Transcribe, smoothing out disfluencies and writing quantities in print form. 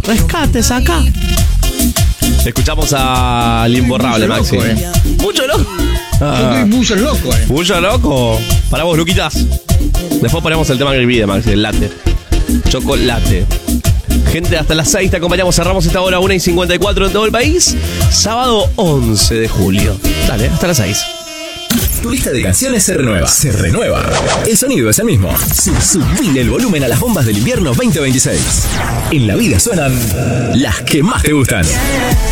Rescates acá. Escuchamos al Imborrable, Maxi. Mucho loco. Yo estoy mucho loco, Mucho loco. Para vos, Luquitas. Después ponemos el tema que pide, Maxi, el latte. Chocolate. Gente, hasta las 6 te acompañamos. Cerramos esta hora 1:54 en todo el país. Sábado 11 de julio. Dale, hasta las 6. Tu lista de canciones se renueva. Se renueva. El sonido es el mismo. Subile el volumen a las bombas del invierno 2026. En la vida suenan las que más te gustan.